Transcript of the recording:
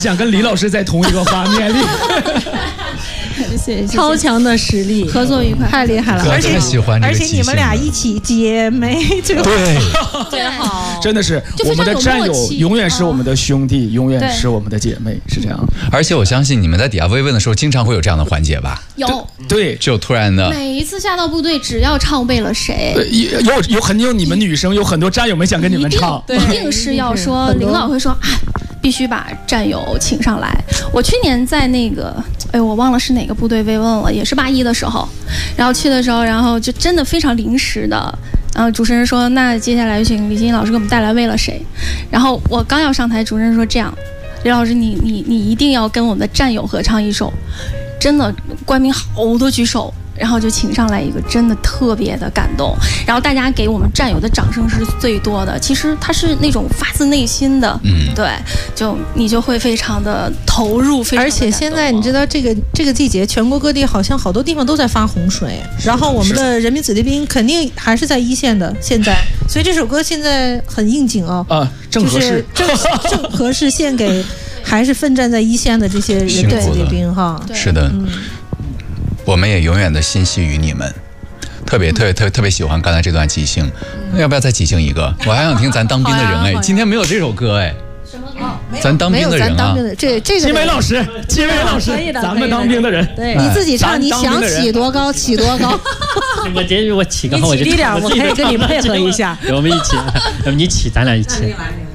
想跟李老师在同一个画面里。 谢谢， 超强的实力， 合作愉快， 太厉害了。 而且喜欢这个而且你们俩一起姐妹， 对， 最好， 真的是我们的战友永远是我们的兄弟，永远是我们的姐妹，是这样。 而且我相信你们在底下慰问的时候，经常会有这样的环节吧？ 有， 对， 就突然的。 每一次下到部队，只要唱为了谁， 有你们女生有很多战友们想跟你们唱， 一定是要说，领导会说啊，必须把战友请上来。我去年在那个，我忘了是哪个部队慰问了，也是81的时候，然后去的时候，然后就真的非常临时的，然后主持人说，那接下来就请李欣老师给我们带来为了谁。然后我刚要上台，主持人说这样，李老师你一定要跟我们的战友合唱一首，真的官兵好多举手。然后就请上来一个，真的特别的感动。然后大家给我们战友的掌声是最多的。其实他是那种发自内心的，对，就你就会非常的投入，非常的感动。 而且现在你知道这个季节，全国各地好像好多地方都在发洪水，然后我们的人民子弟兵肯定还是在一线的，现在，所以这首歌现在很应景哦， 正合适， 正合适献给还是奋战在一线的这些人民子弟兵哈。 是的。我们也永远的心系于你们，特别喜欢刚才这段即兴，要不要再即兴一个？我还想听咱当兵的人哎，今天没有这首歌哎，什么歌？咱当兵的人啊， 这个金梅老师，咱们当兵的人， 对，你自己唱，你想起多高起多高。 我觉得我起高， 你起低点，我可以跟你配合一下。 我们一起，你起，咱俩一起。